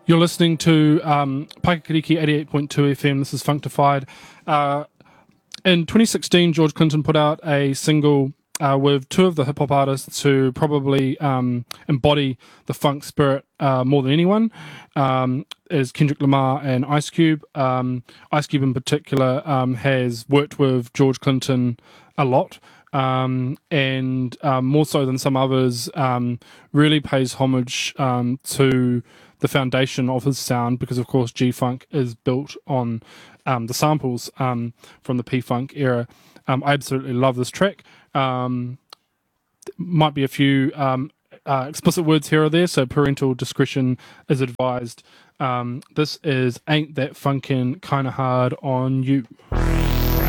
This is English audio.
You're listening to Paikakiriki 88.2 FM. This is Functified. In 2016, George Clinton put out a single with two of the hip-hop artists who probably embody the funk spirit more than anyone, is Kendrick Lamar and Ice Cube. Ice Cube in particular has worked with George Clinton a lot. And more so than some others, really pays homage to the foundation of his sound, because of course G-Funk is built on the samples from the P-Funk era. I absolutely love this track. Might be a few explicit words here or there, so parental discretion is advised. This is Ain't That Funkin' Kinda Hard on You.